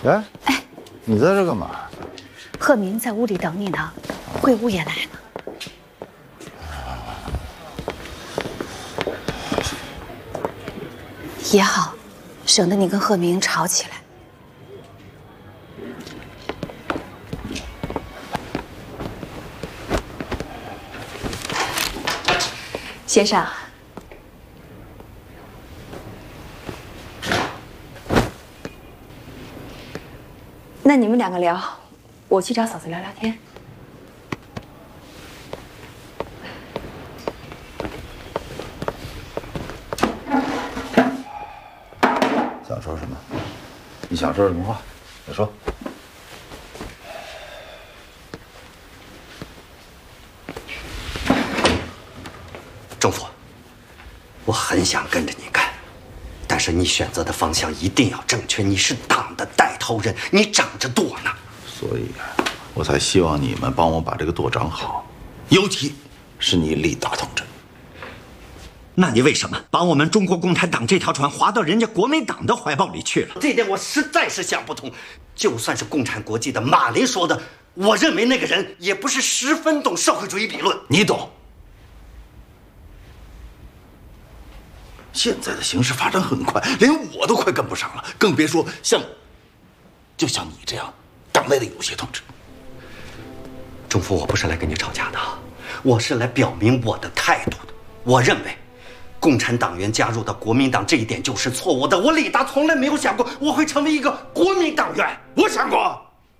哎，你在这干嘛？ 贺明在屋里等你呢，贵屋也来了。也好，省得你跟贺明吵起来。先生，那你们两个聊，我去找嫂子聊聊天。 想说什么？你想说什么话？你说。 政府，我很想跟着你干，但是你选择的方向一定要正确。你是党的带头人，你长着舵呢。 所以，我才希望你们帮我把这个舵长好，尤其是你李大同志。 那你为什么把我们中国共产党这条船划到人家国民党的怀抱里去了？这点我实在是想不通。就算是共产国际的马林说的，我认为那个人也不是十分懂社会主义理论。 你懂。现在的形势发展很快，连我都快跟不上了，更别说就像你这样党内的有些同志。 政府，我不是来跟你吵架的，我是来表明我的态度的。我认为，共产党员加入到国民党这一点就是错误的。我李达从来没有想过我会成为一个国民党员，我想过。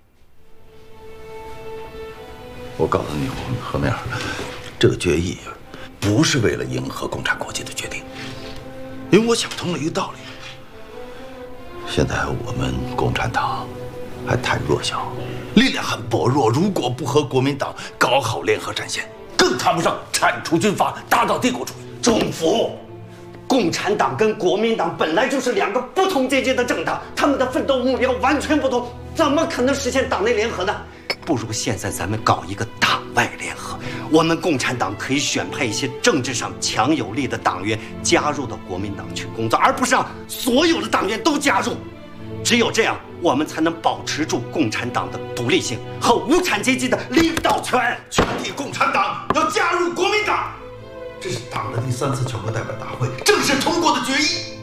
我告诉你，何面，这个决议不是为了迎合共产国际的决定。因为我想通了一个道理，现在我们共产党还太弱小，力量很薄弱。如果不和国民党搞好联合战线，更谈不上铲除军阀，打倒帝国主义。 政府，共产党跟国民党本来就是两个不同阶级的政党，他们的奋斗目标完全不同，怎么可能实现党内联合呢？不如现在咱们搞一个党外联合，我们共产党可以选派一些政治上强有力的党员加入到国民党去工作，而不是让所有的党员都加入。只有这样，我们才能保持住共产党的独立性和无产阶级的领导权。 全体共产党要加入国民党，这是党的第3次全国代表大会正式通过的决议。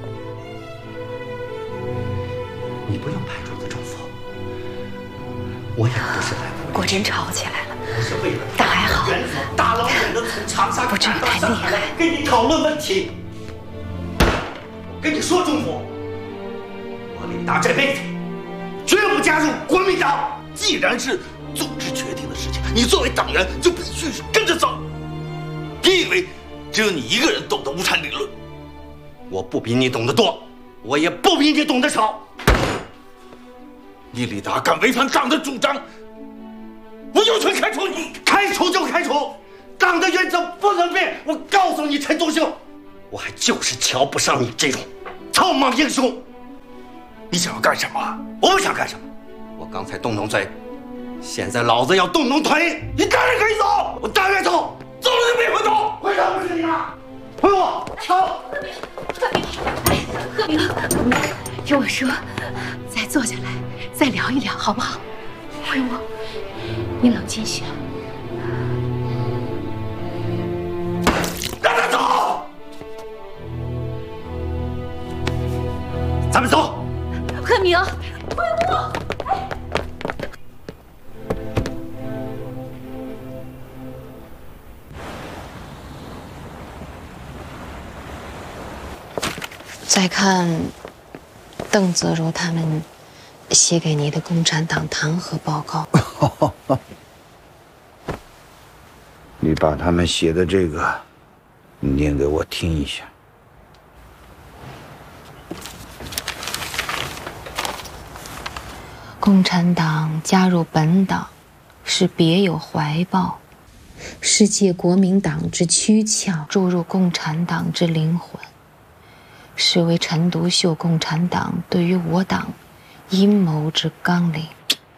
你不用拍桌子，政府。我也不是来果真吵起来了， 不是为了但还好， 原则，大老远的从长沙不至于太厉害， 跟你讨论问题。我跟你说，政府，我李达这辈子绝不加入国民党。 既然是组织决定的事情，你作为党员就必须跟着走。别以为只有你一个人懂得无产理论， 我不比你懂得多，我也不比你懂得少。 你李达敢违反党的主张，我有权开除你。 开除就开除，党的原则不能变。我告诉你，陈独秀，我还就是瞧不上你这种草莽英雄。 你想要干什么？ 我不想干什么，我刚才动动嘴，现在老子要动动腿。你当然可以走，我当然走，走了就别回头。回头不是你的，回我走。 贺明，听我说，再坐下来，再聊一聊，好不好？回我，你冷静些。 让他走，咱们走。 贺明，回我。 再看邓泽如他们写给你的共产党弹劾报告。 你把他们写的这个念给我听一下。 共产党加入本党是别有怀抱，是借国民党之躯壳注入共产党之灵魂，是为陈独秀共产党对于我党阴谋之纲领。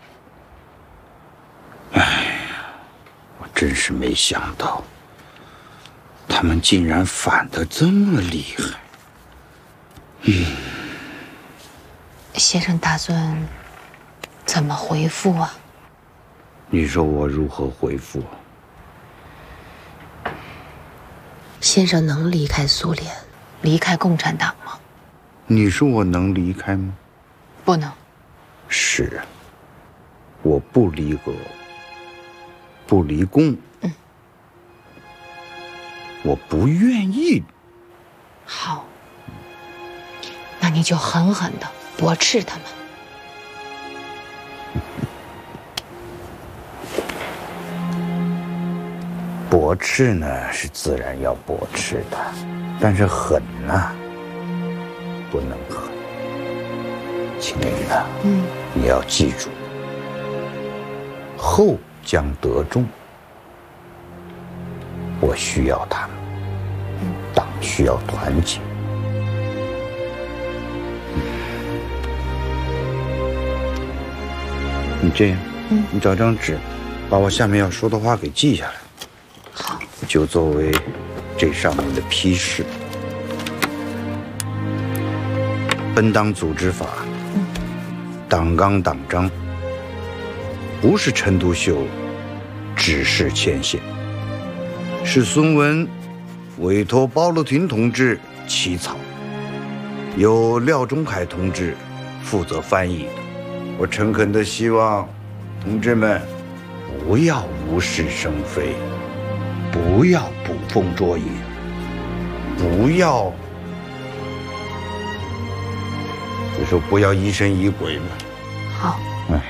哎呀，我真是没想到，他们竟然反得这么厉害。 先生打算怎么回复啊？ 你说我如何回复？ 先生能离开苏联，离开共产党吗？ 你说我能离开吗？ 不能。 是，我不离俄，不离共。我不愿意。 好，那你就狠狠地驳斥他们。 驳斥呢是自然要驳斥的，但是狠呢，不能狠。青云呐，你要记住，后将得众。我需要他们，党需要团结。你这样，你找张纸，把我下面要说的话给记下来。 好， 就作为这上面的批示。本党组织法，党纲党章，不是陈独秀指示牵线，是孙文委托包罗廷同志起草，由廖仲恺同志负责翻译的。我诚恳地希望同志们不要无事生非，不要捕风捉影，不要，就说不要疑神疑鬼嘛。 好， 哎，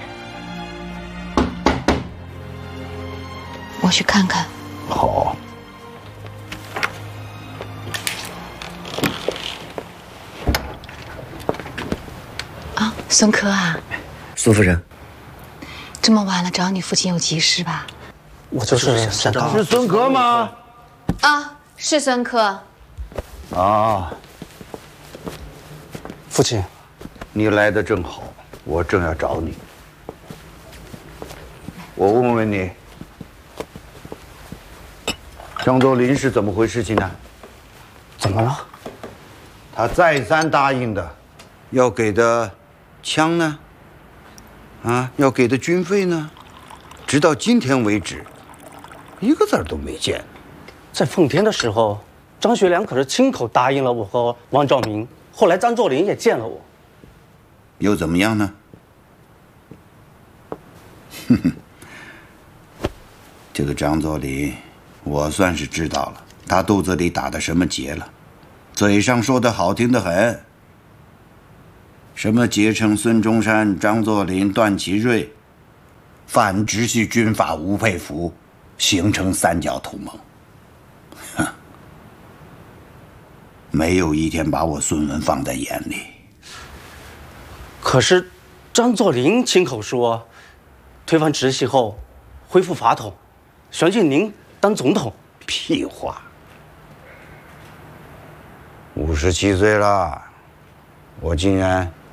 我去看看。 好。 啊，孙科啊， 苏夫人， 这么晚了找你父亲有急事吧？ 我就是想到是孙科吗？ 啊，是孙科。 啊， 父亲， 你来的正好，我正要找你。我问问你，张作霖是怎么回事情呢？ 怎么了？ 他再三答应的，要给的枪呢？啊，要给的军费呢？直到今天为止，一个字儿都没见。 在奉天的时候，张学良可是亲口答应了我和王兆铭，后来张作霖也见了我。 又怎么样呢？这个张作霖，我算是知道了，他肚子里打的什么结了，嘴上说的好听的很，什么结成孙中山、张作霖、段祺瑞，反直系军阀吴佩孚，形成三角同盟。哼，没有一天把我孙文放在眼里。 可是张作霖亲口说，推翻直系后，恢复法统，选举您当总统。 屁话！57岁了，我竟然